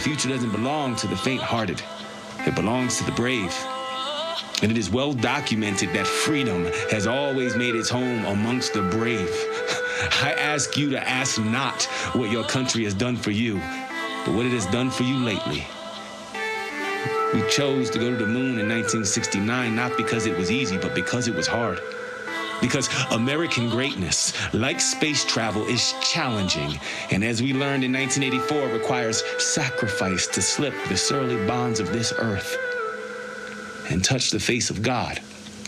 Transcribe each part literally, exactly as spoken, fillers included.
future doesn't belong to the faint-hearted. It belongs to the brave. And it is well documented that freedom has always made its home amongst the brave. I ask you to ask not what your country has done for you, but what it has done for you lately. We chose to go to the moon in nineteen sixty-nine, not because it was easy, but because it was hard. Because American greatness, like space travel, is challenging. And as we learned in nineteen eighty-four, requires sacrifice to slip the surly bonds of this earth and touch the face of God.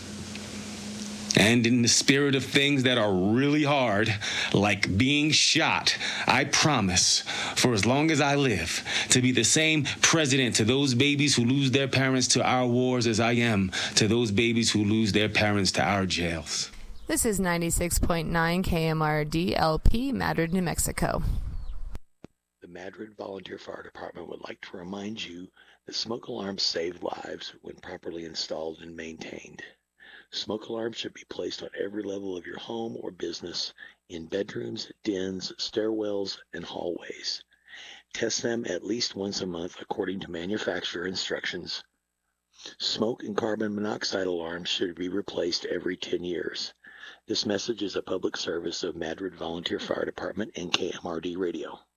And in the spirit of things that are really hard, like being shot, I promise, for as long as I live, to be the same president to those babies who lose their parents to our wars as I am to those babies who lose their parents to our jails. This is ninety-six point nine K M R D L P, Madrid, New Mexico. The Madrid Volunteer Fire Department would like to remind you that smoke alarms save lives when properly installed and maintained. Smoke alarms should be placed on every level of your home or business, in bedrooms, dens, stairwells, and hallways. Test them at least once a month according to manufacturer instructions. Smoke and carbon monoxide alarms should be replaced every ten years. This message is a public service of Madrid Volunteer Fire Department and K M R D Radio.